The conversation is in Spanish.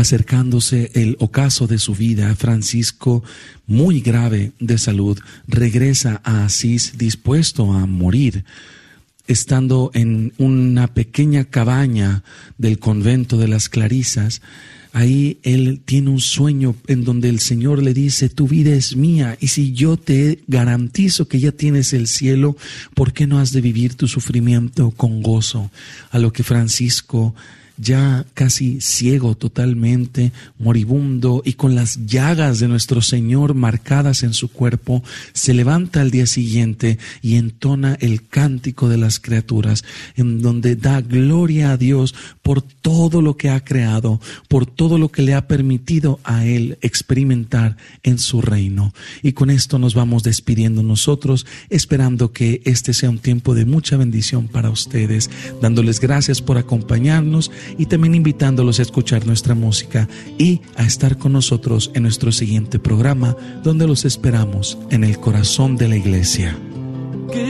Acercándose el ocaso de su vida, Francisco, muy grave de salud, regresa a Asís dispuesto a morir. Estando en una pequeña cabaña del convento de las Clarisas, ahí él tiene un sueño en donde el Señor le dice: tu vida es mía, y si yo te garantizo que ya tienes el cielo, ¿por qué no has de vivir tu sufrimiento con gozo? A lo que Francisco, ya casi ciego totalmente, moribundo y con las llagas de nuestro Señor marcadas en su cuerpo, se levanta al día siguiente y entona el cántico de las criaturas, en donde da gloria a Dios por todo lo que ha creado, por todo lo que le ha permitido a Él experimentar en su reino. Y con esto nos vamos despidiendo nosotros, esperando que este sea un tiempo de mucha bendición para ustedes, dándoles gracias por acompañarnos y también invitándolos a escuchar nuestra música y a estar con nosotros en nuestro siguiente programa, donde los esperamos en el corazón de la iglesia.